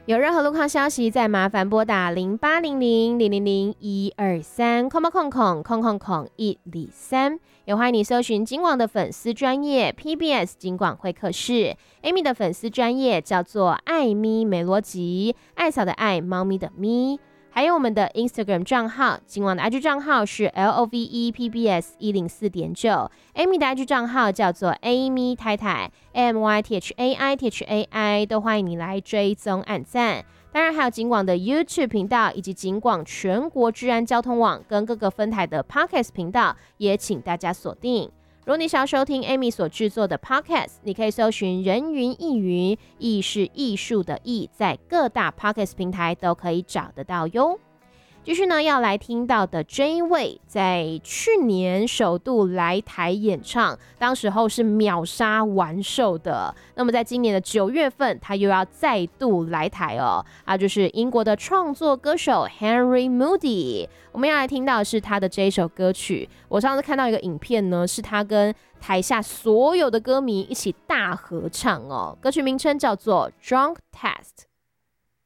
有任何路况消息，再麻烦拨打0800000123空103，也欢迎你搜寻金广的粉丝专页 PBS 金广会客室 ，Amy 的粉丝专页叫做艾咪梅罗吉，艾草的艾，猫咪的咪。还有我们的 Instagram 账号，金广的 IG 账号是 LOVEPBS104.9，Amy 的 IG 账号叫做 Amy 太太 AMYTHAI， 都欢迎你来追踪按赞。当然还有金广的 YouTube 频道，以及金广全国治安交通网跟各个分台的 Podcast 频道，也请大家锁定。如果你想要收听 Amy 所制作的 Podcast， 你可以搜寻人云亦云，亦是艺术的艺，在各大 Podcast 平台都可以找得到哟。继续呢，要来听到的这一位，在去年首度来台演唱，当时候是秒杀完售的。那么在今年的9月份，他又要再度来台哦，就是英国的创作歌手 Henry Moody。我们要来听到的是他的这一首歌曲。我上次看到一个影片呢，是他跟台下所有的歌迷一起大合唱哦，歌曲名称叫做《Drunk Test》。